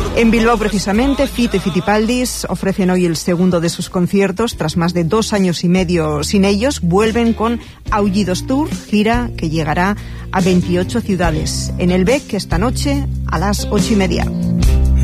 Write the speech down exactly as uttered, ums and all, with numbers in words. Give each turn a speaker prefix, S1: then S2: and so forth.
S1: En Bilbao, precisamente, Fito y Fitipaldis ofrecen hoy el segundo de sus conciertos. Tras más de dos años y medio sin ellos, vuelven con Aullidos Tour, gira que llegará a veintiocho ciudades. En el B E C esta noche a las ocho y media.